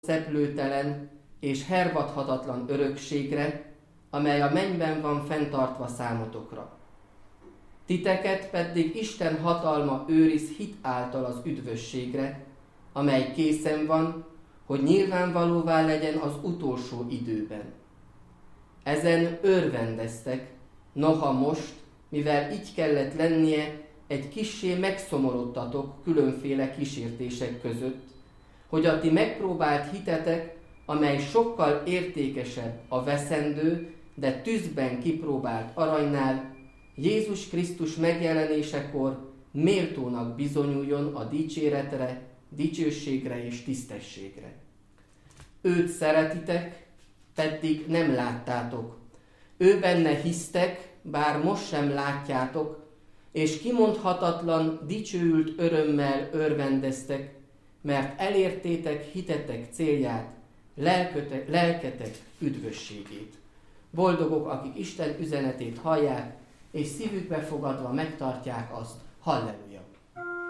szeplőtelen és hervadhatatlan örökségre, amely a mennyben van fenntartva számotokra. Titeket pedig Isten hatalma őriz hit által az üdvösségre, amely készen van, hogy nyilvánvalóvá legyen az utolsó időben. Ezen örvendeztek, noha most, mivel így kellett lennie, egy kissé megszomorodtatok különféle kísértések között, hogy a ti megpróbált hitetek, amely sokkal értékesebb a veszendő, de tűzben kipróbált aranynál, Jézus Krisztus megjelenésekor méltónak bizonyuljon a dicséretre, dicsőségre és tisztességre. Őt szeretitek, pedig nem láttátok. Ő benne hisztek, bár most sem látjátok, és kimondhatatlan, dicsőült örömmel örvendeztek, mert elértétek hitetek célját, lelketek üdvösségét. Boldogok, akik Isten üzenetét hallják, és szívükbe fogadva megtartják azt. Halleluja!